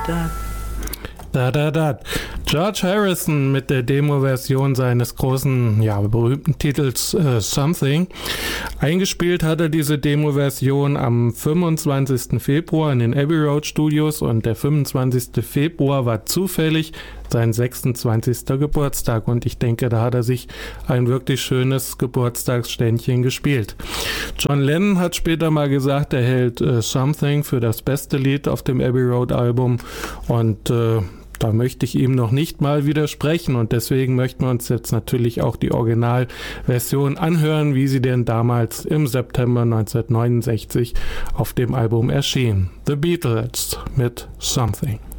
Da. George Harrison mit der Demo-Version seines großen, berühmten Titels Something. Eingespielt hat er diese Demo-Version am 25. Februar in den Abbey Road Studios und der 25. Februar war zufällig sein 26. Geburtstag und ich denke, da hat er sich ein wirklich schönes Geburtstagsständchen gespielt. John Lennon hat später mal gesagt, er hält Something für das beste Lied auf dem Abbey Road Album und da möchte ich ihm noch nicht mal widersprechen und deswegen möchten wir uns jetzt natürlich auch die Originalversion anhören, wie sie denn damals im September 1969 auf dem Album erschien. The Beatles mit Something.